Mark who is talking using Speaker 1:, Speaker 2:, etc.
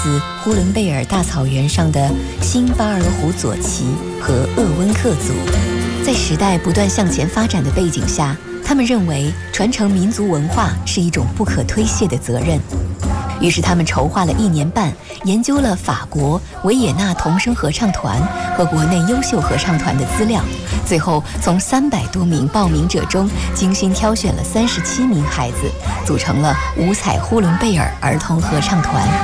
Speaker 1: 自呼伦贝尔大草原上的新巴尔虎左旗和鄂温克族。在时代不断向前发展的背景下，他们认为传承民族文化是一种不可推卸的责任。于是他们筹划了1年半，研究了法国维也纳童声合唱团和国内优秀合唱团的资料，最后从300多名报名者中精心挑选了37名孩子，组成了五彩呼伦贝尔儿童合唱团。